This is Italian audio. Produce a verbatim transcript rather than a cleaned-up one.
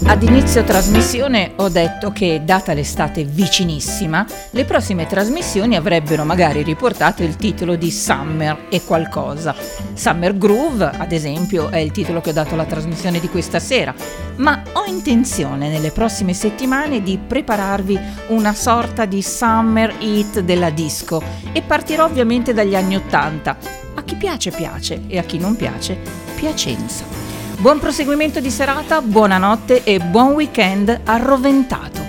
Ad inizio trasmissione ho detto che, data l'estate vicinissima, le prossime trasmissioni avrebbero magari riportato il titolo di Summer e qualcosa. Summer Groove, ad esempio, è il titolo che ho dato alla trasmissione di questa sera, ma ho intenzione nelle prossime settimane di prepararvi una sorta di Summer Hit della disco e partirò ovviamente dagli anni Ottanta. A chi piace piace e a chi non piace, piacenza. Buon proseguimento di serata, buonanotte e buon weekend arroventato.